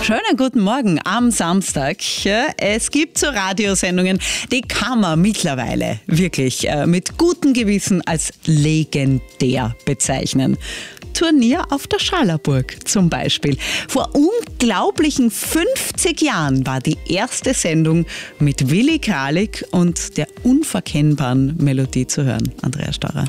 Schönen guten Morgen am Samstag. Es gibt so Radiosendungen, die kann man mittlerweile wirklich mit gutem Gewissen als legendär bezeichnen. Turnier auf der Schallerburg zum Beispiel. Vor unglaublichen 50 Jahren war die erste Sendung mit Willi Kralik und der unverkennbaren Melodie zu hören. Andrea Staurer.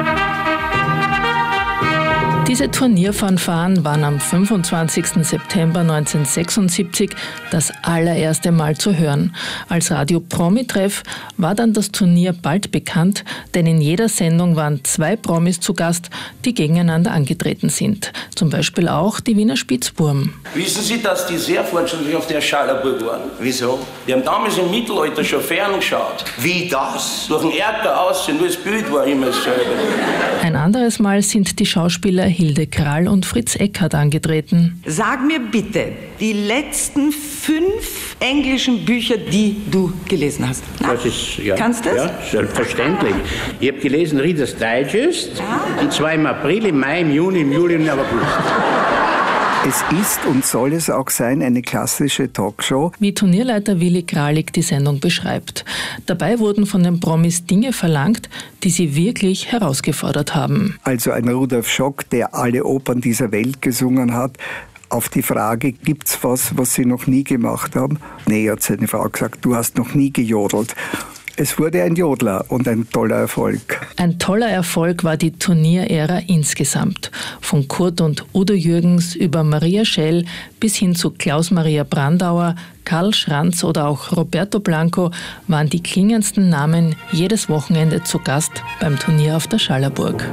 Diese Turnierfanfaren waren am 25. September 1976 das allererste Mal zu hören. Als Radio-Promi-Treff war dann das Turnier bald bekannt, denn in jeder Sendung waren 2 Promis zu Gast, die gegeneinander angetreten sind. Zum Beispiel auch die Wiener Spitzbuben. Wissen Sie, dass die sehr fortschrittlich auf der Schallerburg waren? Wieso? Die haben damals im Mittelalter schon ferngeschaut. Wie das? Durch den Erker aussehen, nur das Bild war immer dasselbe. Ein anderes Mal sind die Schauspieler Hilde Krall und Fritz Eckhardt angetreten. Sag mir bitte die letzten 5 englischen Bücher, die du gelesen hast. Na, Das ist, ja, kannst du das? Ja, selbstverständlich. Ich habe gelesen Reader's Digest, und zwar im April, im Mai, im Juni, im Juli und im August. Es ist und soll es auch sein, eine klassische Talkshow. Wie Turnierleiter Willi Kralik die Sendung beschreibt. Dabei wurden von den Promis Dinge verlangt, die sie wirklich herausgefordert haben. Also ein Rudolf Schock, der alle Opern dieser Welt gesungen hat. Auf die Frage, gibt's was sie noch nie gemacht haben? Nee, hat seine Frau gesagt, du hast noch nie gejodelt. Es wurde ein Jodler und ein toller Erfolg. Ein toller Erfolg war die Turnierära insgesamt. Von Kurt und Udo Jürgens über Maria Schell bis hin zu Klaus-Maria Brandauer, Karl Schranz oder auch Roberto Blanco waren die klingendsten Namen jedes Wochenende zu Gast beim Turnier auf der Schallerburg.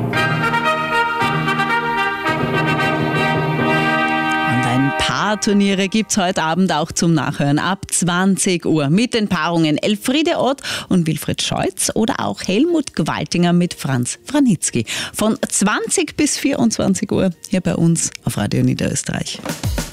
Ein paar Turniere gibt's heute Abend auch zum Nachhören ab 20 Uhr mit den Paarungen Elfriede Ott und Wilfried Scheutz oder auch Helmut Gwaltinger mit Franz Franitzky. Von 20 bis 24 Uhr hier bei uns auf Radio Niederösterreich.